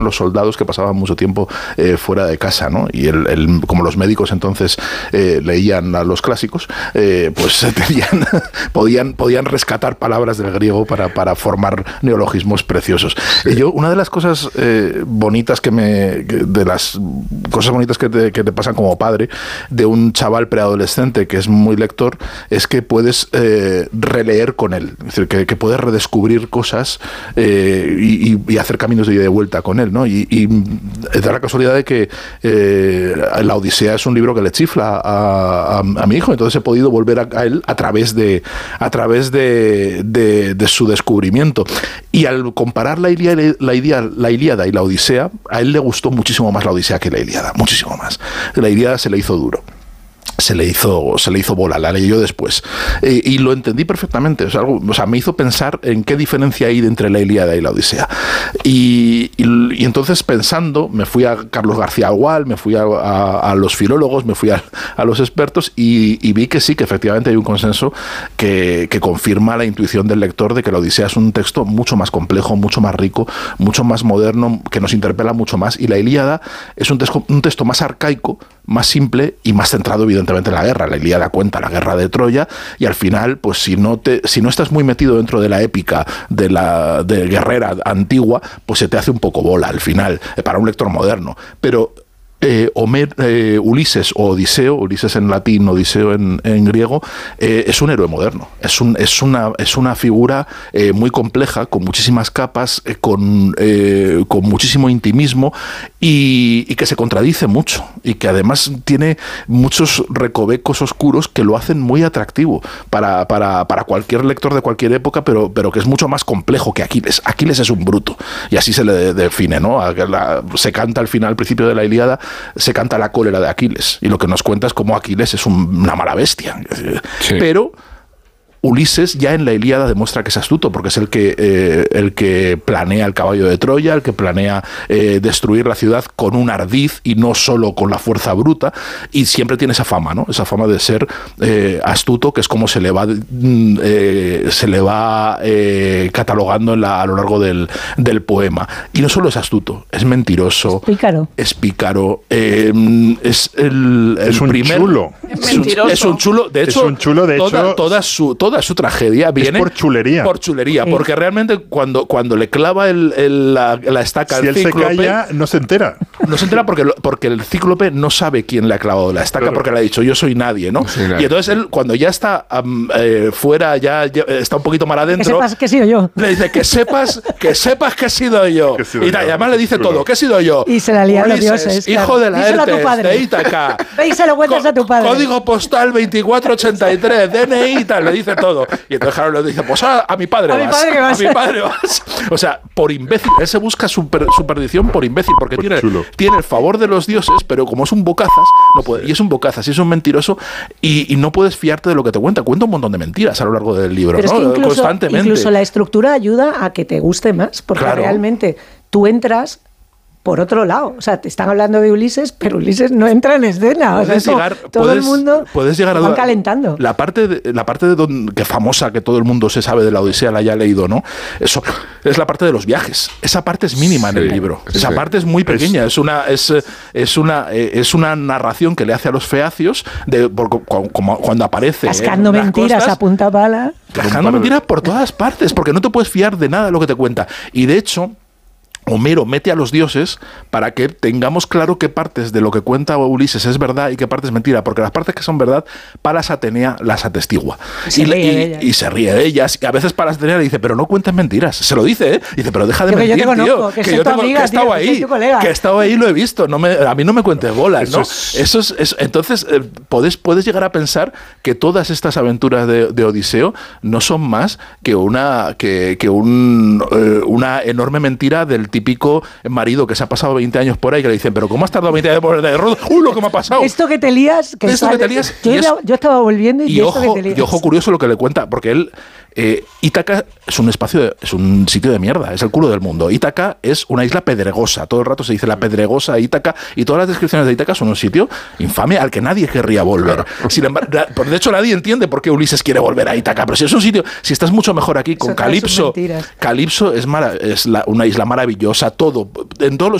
los soldados que pasaban mucho tiempo fuera de casa, ¿no? Y como los médicos entonces leían a los clásicos, pues podían rescatar palabras del griego para formar neologismos preciosos. Y yo, una de las cosas bonitas de las cosas bonitas que te pasan como padre de un chaval preadolescente que es muy lector, es que puedes releer con él, es decir, que puedes redescubrir cosas y hacer caminos de ida y de vuelta con él, ¿no? Y da la casualidad de que La Odisea es un libro que le chifla a mi hijo, entonces he podido volver a él a través de su descubrimiento. Y al comparar la Ilíada y la Odisea, a él le gustó muchísimo más la Odisea que la Ilíada, muchísimo más. La Ilíada se le hizo duro. Se le hizo bola, la leí yo después. Y lo entendí perfectamente. O sea, me hizo pensar en qué diferencia hay entre la Ilíada y la Odisea. Y entonces, pensando, me fui a Carlos García Gual, me fui a los filólogos, me fui a los expertos y vi que sí, que efectivamente hay un consenso que confirma la intuición del lector de que la Odisea es un texto mucho más complejo, mucho más rico, mucho más moderno, que nos interpela mucho más. Y la Ilíada es un texto más arcaico, más simple y más centrado evidentemente en la guerra. La Ilíada cuenta la guerra de Troya y al final, pues si no estás muy metido dentro de la épica de guerrera antigua, pues se te hace un poco bola al final, para un lector moderno. Pero Ulises o Odiseo, Ulises en latín, Odiseo en griego, es un héroe moderno, es una figura muy compleja, con muchísimas capas, con muchísimo intimismo y que se contradice mucho y que además tiene muchos recovecos oscuros que lo hacen muy atractivo para cualquier lector de cualquier época, pero que es mucho más complejo que Aquiles. Aquiles es un bruto y así se le define, ¿no? Se canta al principio de la Ilíada, se canta la cólera de Aquiles y lo que nos cuenta es cómo Aquiles es una mala bestia. Sí. Pero Ulises ya en la Ilíada demuestra que es astuto, porque es el que planea el caballo de Troya, el que planea destruir la ciudad con un ardid y no solo con la fuerza bruta, y siempre tiene esa fama, ¿no? Esa fama de ser astuto, que es como se le va catalogando a lo largo del poema. Y no solo es astuto, es mentiroso, es pícaro, es un primer chulo. Es un chulo, de hecho, toda su tragedia viene por chulería. Sí. Porque realmente cuando le clava la estaca al cíclope, si él se calla, no se entera. No se entera porque el cíclope no sabe quién le ha clavado la estaca, porque le ha dicho yo soy nadie, ¿no? Sí, claro. Y entonces él, cuando ya está fuera, ya está un poquito mal adentro, que sepas que he sido yo. Le dice que sepas que he sido yo. Y además le dice todo, que he sido yo. Y se la lía a los dioses. Hijo de Laertes, de Ítaca. Ve y se lo cuentas a tu padre. Código postal 2483, DNI y tal, le dice todo. Y entonces Harold le dice, pues a mi padre vas. A mi padre vas. O sea, por imbécil. Él se busca su perdición por imbécil, porque tiene el favor de los dioses, pero como es un bocazas, no puede. Y es un bocazas, y es un mentiroso, y no puedes fiarte de lo que te cuenta. Cuenta un montón de mentiras a lo largo del libro, pero ¿no? Es que incluso la estructura ayuda a que te guste más, porque realmente tú entras por otro lado. O sea, te están hablando de Ulises, pero Ulises no entra en escena. O sea, todo el mundo van calentando. La parte que famosa, que todo el mundo se sabe de la Odisea, la haya leído, ¿no? Eso es la parte de los viajes. Esa parte es mínima en el libro. Esa parte es muy pequeña. Es una narración que le hace a los feacios como cuando aparece. Cascando mentiras costas, a punta pala. Cascando mentiras por todas partes, porque no te puedes fiar de nada de lo que te cuenta. Y de hecho, Homero mete a los dioses para que tengamos claro qué partes de lo que cuenta Ulises es verdad y qué partes es mentira, porque las partes que son verdad, Palas Atenea las atestigua y se ríe de ellas, y a veces Palas Atenea le dice, pero no cuentas mentiras, se lo dice, dice, pero deja de mentir, tío, que yo he estado ahí, lo he visto, a mí no me cuentes bolas, ¿no? Entonces puedes llegar a pensar que todas estas aventuras de Odiseo no son más que una enorme mentira del típico marido que se ha pasado 20 años por ahí, que le dicen, pero ¿cómo has tardado 20 años por el rodo? ¡Uy, lo que me ha pasado! Esto que te lías... Yo estaba volviendo y ojo curioso lo que le cuenta, porque él Ítaca es un es un sitio de mierda, es el culo del mundo. Ítaca es una isla pedregosa, todo el rato se dice la pedregosa Ítaca, y todas las descripciones de Ítaca son un sitio infame al que nadie querría volver. Sin embargo, de hecho nadie entiende por qué Ulises quiere volver a Ítaca, pero si es un sitio, si estás mucho mejor aquí con Calipso, Calipso es una isla maravillosa, todo, en todos los